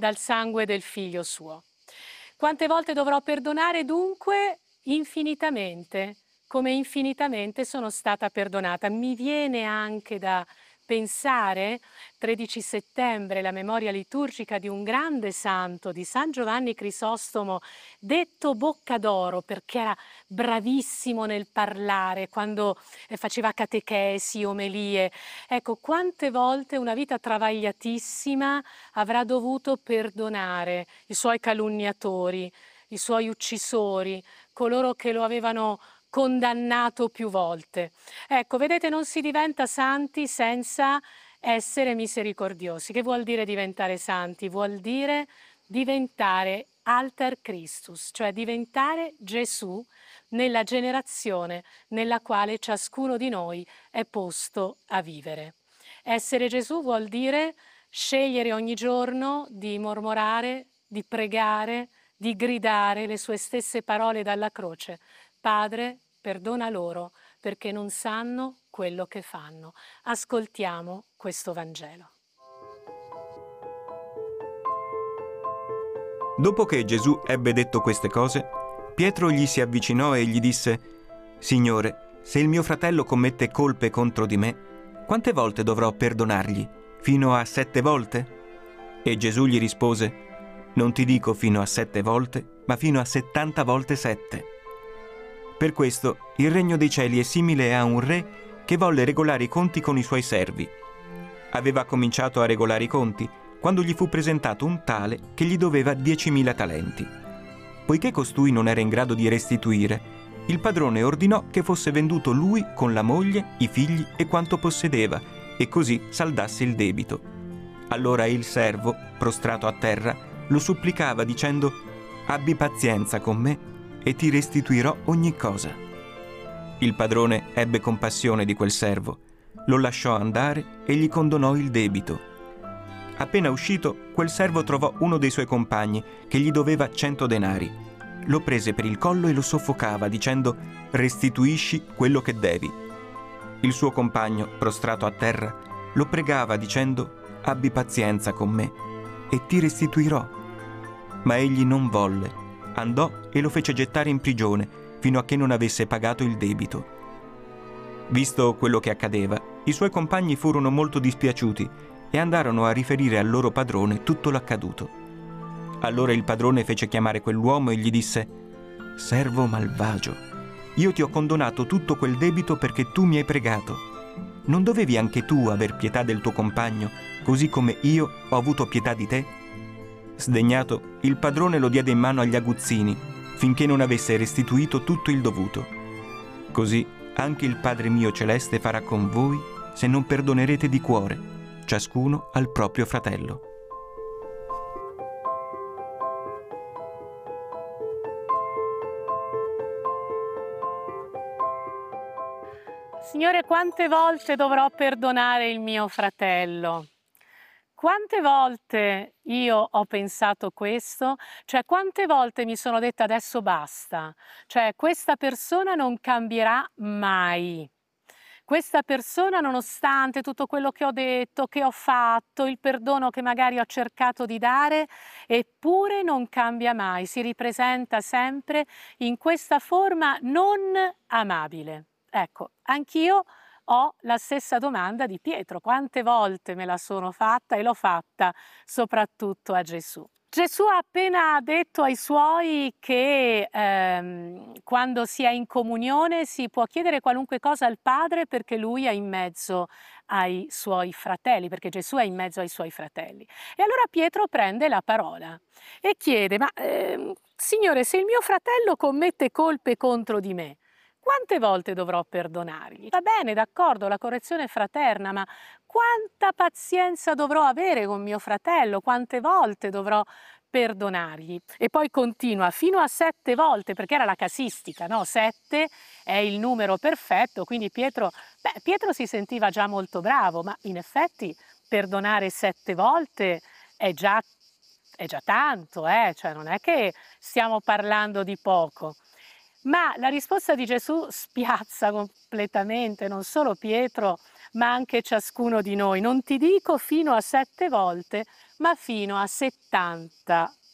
dal sangue del Figlio suo. Quante volte dovrò perdonare? Dunque, infinitamente, come infinitamente sono stata perdonata. Mi viene anche da pensare, 13 settembre, la memoria liturgica di un grande santo, di San Giovanni Crisostomo, detto Bocca d'Oro perché era bravissimo nel parlare, quando faceva catechesi, omelie. Ecco, quante volte una vita travagliatissima avrà dovuto perdonare i suoi calunniatori, i suoi uccisori, coloro che lo avevano condannato più volte. Ecco, vedete, non si diventa santi senza essere misericordiosi. Che vuol dire diventare santi? Vuol dire diventare alter Christus, cioè diventare Gesù nella generazione nella quale ciascuno di noi è posto a vivere. Essere Gesù vuol dire scegliere ogni giorno di mormorare, di pregare, di gridare le sue stesse parole dalla croce. Padre, perdona loro perché non sanno quello che fanno. Ascoltiamo questo Vangelo. Dopo che Gesù ebbe detto queste cose, Pietro gli si avvicinò e gli disse: Signore, se il mio fratello commette colpe contro di me, quante volte dovrò perdonargli? Fino a 7 volte? E Gesù gli rispose: Non ti dico fino a 7 volte, ma fino a 70 volte 7. Per questo il regno dei cieli è simile a un re che volle regolare i conti con i suoi servi. Aveva cominciato a regolare i conti quando gli fu presentato un tale che gli doveva 10.000 talenti. Poiché costui non era in grado di restituire, il padrone ordinò che fosse venduto lui con la moglie, i figli e quanto possedeva, e così saldasse il debito. Allora il servo, prostrato a terra, lo supplicava dicendo: Abbi pazienza con me e ti restituirò ogni cosa. Il padrone ebbe compassione di quel servo, lo lasciò andare e gli condonò il debito. Appena uscito, quel servo trovò uno dei suoi compagni che gli doveva 100 denari. Lo prese per il collo e lo soffocava dicendo: Restituisci quello che devi. Il suo compagno, prostrato a terra, lo pregava dicendo: Abbi pazienza con me e ti restituirò. Ma egli non volle, andò e lo fece gettare in prigione fino a che non avesse pagato il debito. Visto quello che accadeva, i suoi compagni furono molto dispiaciuti e andarono a riferire al loro padrone tutto l'accaduto. Allora il padrone fece chiamare quell'uomo e gli disse: Servo malvagio, io ti ho condonato tutto quel debito perché tu mi hai pregato. Non dovevi anche tu aver pietà del tuo compagno, così come io ho avuto pietà di te? Sdegnato, il padrone lo diede in mano agli aguzzini, finché non avesse restituito tutto il dovuto. Così anche il Padre mio celeste farà con voi se non perdonerete di cuore, ciascuno al proprio fratello. Signore, quante volte dovrò perdonare il mio fratello? Quante volte io ho pensato questo? Cioè, quante volte mi sono detta adesso basta? Cioè, questa persona non cambierà mai. Questa persona, nonostante tutto quello che ho detto, che ho fatto, il perdono che magari ho cercato di dare, eppure non cambia mai, si ripresenta sempre in questa forma non amabile. Ecco, anch'io ho la stessa domanda di Pietro: quante volte me la sono fatta e l'ho fatta soprattutto a Gesù. Gesù ha appena detto ai suoi che quando si è in comunione si può chiedere qualunque cosa al Padre perché lui è in mezzo ai suoi fratelli, perché Gesù è in mezzo ai suoi fratelli. E allora Pietro prende la parola e chiede: ma Signore, se il mio fratello commette colpe contro di me, quante volte dovrò perdonargli? Va bene, d'accordo, la correzione è fraterna, ma quanta pazienza dovrò avere con mio fratello? Quante volte dovrò perdonargli? E poi continua, fino a 7 volte, perché era la casistica, no? 7 è il numero perfetto, quindi Pietro si sentiva già molto bravo, ma in effetti perdonare 7 volte è già tanto, cioè non è che stiamo parlando di poco. Ma la risposta di Gesù spiazza completamente non solo Pietro, ma anche ciascuno di noi. Non ti dico fino a 7 volte, ma fino a 70